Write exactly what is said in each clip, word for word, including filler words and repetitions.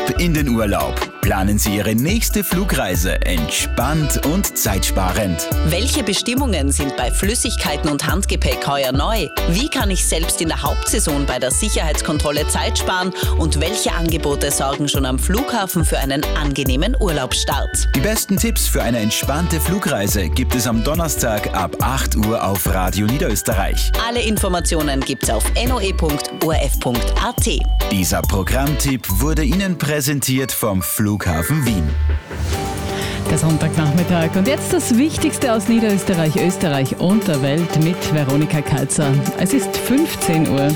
in den Urlaub. Planen Sie Ihre nächste Flugreise entspannt und zeitsparend. Welche Bestimmungen sind bei Flüssigkeiten und Handgepäck heuer neu? Wie kann ich selbst in der Hauptsaison bei der Sicherheitskontrolle Zeit sparen? Und welche Angebote sorgen schon am Flughafen für einen angenehmen Urlaubsstart? Die besten Tipps für eine entspannte Flugreise gibt es am Donnerstag ab acht Uhr auf Radio Niederösterreich. Alle Informationen gibt's auf n o e punkt o r f punkt a t. Dieser Programmtipp wurde Ihnen präsentiert vom Flughafen Wien. Der Sonntagnachmittag und jetzt das Wichtigste aus Niederösterreich, Österreich und der Welt mit Veronika Kalzer. Es ist fünfzehn Uhr.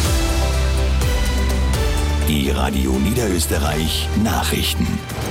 Die Radio Niederösterreich Nachrichten.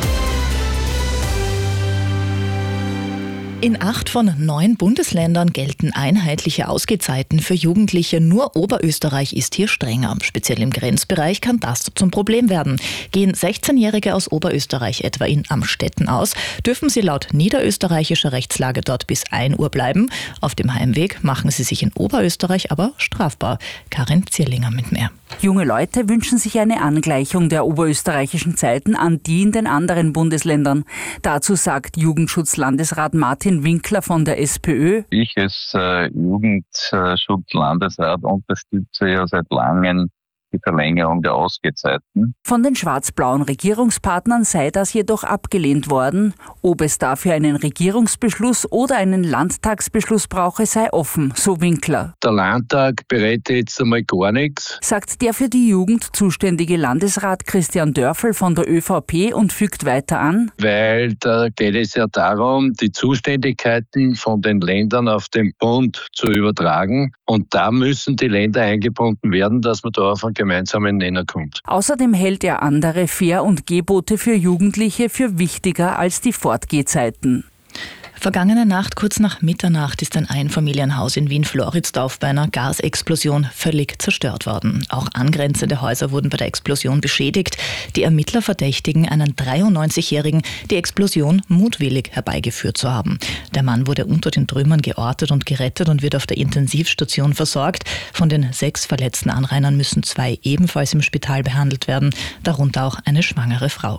In acht von neun Bundesländern gelten einheitliche Ausgehzeiten für Jugendliche. Nur Oberösterreich ist hier strenger. Speziell im Grenzbereich kann das zum Problem werden. Gehen sechzehnjährige aus Oberösterreich etwa in Amstetten aus, dürfen sie laut niederösterreichischer Rechtslage dort bis ein Uhr bleiben. Auf dem Heimweg machen sie sich in Oberösterreich aber strafbar. Karin Zierlinger mit mehr. Junge Leute wünschen sich eine Angleichung der oberösterreichischen Zeiten an die in den anderen Bundesländern. Dazu sagt Jugendschutzlandesrat Martin Winkler von der SPÖ. Ich als äh, Jugendschutzlandesrat unterstütze ja seit langem die Verlängerung der Ausgehzeiten. Von den schwarz-blauen Regierungspartnern sei das jedoch abgelehnt worden. Ob es dafür einen Regierungsbeschluss oder einen Landtagsbeschluss brauche, sei offen, so Winkler. Der Landtag berät jetzt einmal gar nichts, sagt der für die Jugend zuständige Landesrat Christian Dörfel von der ÖVP und fügt weiter an. Weil da geht es ja darum, die Zuständigkeiten von den Ländern auf den Bund zu übertragen. Und da müssen die Länder eingebunden werden, dass man da auf einen gemeinsamen Nenner kommt. Außerdem hält er andere Fähr- und Gebote für Jugendliche für wichtiger als die Fortgehzeiten. Vergangene Nacht, kurz nach Mitternacht, ist ein Einfamilienhaus in Wien-Floridsdorf bei einer Gasexplosion völlig zerstört worden. Auch angrenzende Häuser wurden bei der Explosion beschädigt. Die Ermittler verdächtigen einen dreiundneunzigjährigen, die Explosion mutwillig herbeigeführt zu haben. Der Mann wurde unter den Trümmern geortet und gerettet und wird auf der Intensivstation versorgt. Von den sechs verletzten Anrainern müssen zwei ebenfalls im Spital behandelt werden, darunter auch eine schwangere Frau.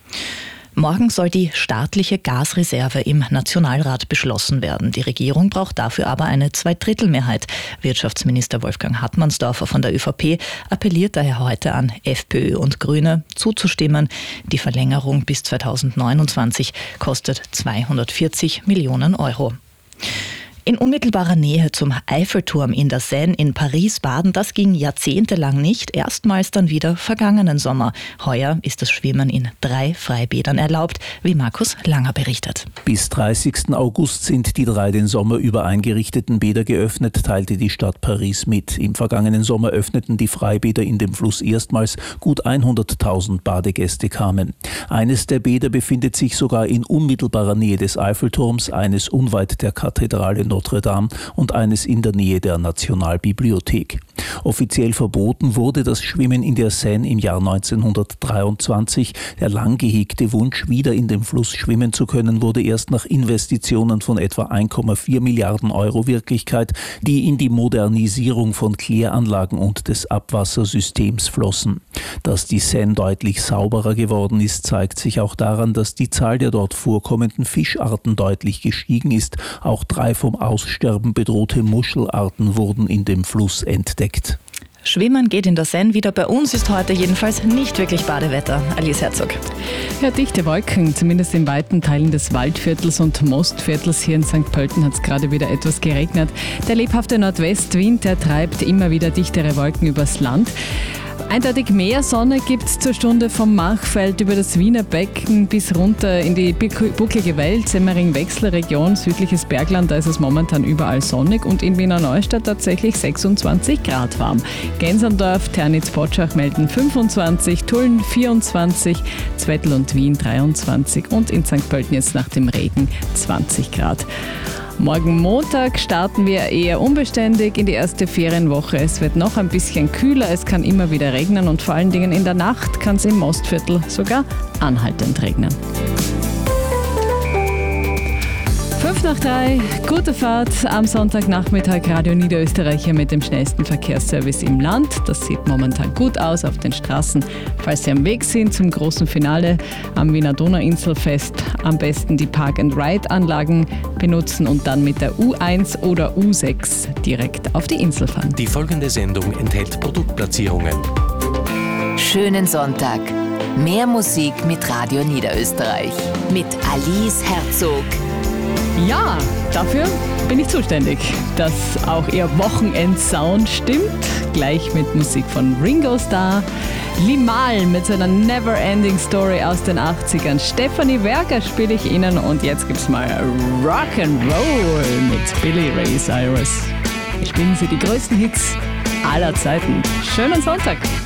Morgen soll die staatliche Gasreserve im Nationalrat beschlossen werden. Die Regierung braucht dafür aber eine Zweidrittelmehrheit. Wirtschaftsminister Wolfgang Hartmannsdorfer von der ÖVP appelliert daher heute an FPÖ und Grüne zuzustimmen. Die Verlängerung bis zweitausendneunundzwanzig kostet zweihundertvierzig Millionen Euro. In unmittelbarer Nähe zum Eiffelturm in der Seine in Paris baden, das ging jahrzehntelang nicht, erstmals dann wieder vergangenen Sommer. Heuer ist das Schwimmen in drei Freibädern erlaubt, wie Markus Langer berichtet. Bis dreißigsten August sind die drei den Sommer über eingerichteten Bäder geöffnet, teilte die Stadt Paris mit. Im vergangenen Sommer öffneten die Freibäder in dem Fluss erstmals, gut hunderttausend Badegäste kamen. Eines der Bäder befindet sich sogar in unmittelbarer Nähe des Eiffelturms, eines unweit der Kathedrale Notre Dame und eines in der Nähe der Nationalbibliothek. Offiziell verboten wurde das Schwimmen in der Seine im Jahr neunzehnhundertdreiundzwanzig. Der lang gehegte Wunsch, wieder in dem Fluss schwimmen zu können, wurde erst nach Investitionen von etwa ein Komma vier Milliarden Euro Wirklichkeit, die in die Modernisierung von Kläranlagen und des Abwassersystems flossen. Dass die Seine deutlich sauberer geworden ist, zeigt sich auch daran, dass die Zahl der dort vorkommenden Fischarten deutlich gestiegen ist. Auch drei vom Aussterben bedrohte Muschelarten wurden in dem Fluss entdeckt. Schwimmen geht in der Seine wieder. Bei uns ist heute jedenfalls nicht wirklich Badewetter. Alice Herzog. Ja, dichte Wolken, zumindest in weiten Teilen des Waldviertels und Mostviertels. Hier in Sankt Pölten hat es gerade wieder etwas geregnet. Der lebhafte Nordwestwind, der treibt immer wieder dichtere Wolken übers Land. Eindeutig mehr Sonne gibt es zur Stunde vom Machfeld über das Wiener Becken bis runter in die bucklige Welt, Semmering-Wechsler-Region, südliches Bergland, da ist es momentan überall sonnig und in Wiener Neustadt tatsächlich sechsundzwanzig Grad warm. Gänserndorf, Ternitz-Potschach melden fünfundzwanzig, Tulln vierundzwanzig, Zwettl und Wien dreiundzwanzig und in Sankt Pölten jetzt nach dem Regen zwanzig Grad. Morgen Montag starten wir eher unbeständig in die erste Ferienwoche. Es wird noch ein bisschen kühler, es kann immer wieder regnen und vor allen Dingen in der Nacht kann es im Mostviertel sogar anhaltend regnen. Fünf nach drei, gute Fahrt am Sonntagnachmittag. Radio Niederösterreicher mit dem schnellsten Verkehrsservice im Land. Das sieht momentan gut aus auf den Straßen. Falls Sie am Weg sind zum großen Finale am Wiener Donauinselfest, am besten die Park-and-Ride-Anlagen benutzen und dann mit der U eins oder U sechs direkt auf die Insel fahren. Die folgende Sendung enthält Produktplatzierungen. Schönen Sonntag. Mehr Musik mit Radio Niederösterreich. Mit Alice Herzog. Ja, dafür bin ich zuständig, dass auch Ihr Wochenendsound stimmt. Gleich mit Musik von Ringo Starr, Limahl mit seiner Never-Ending Story aus den achtzigern. Stefanie Werker spiele ich Ihnen und jetzt gibt's mal Rock'n'Roll mit Billy Ray Cyrus. Spielen Sie die größten Hits aller Zeiten. Schönen Sonntag!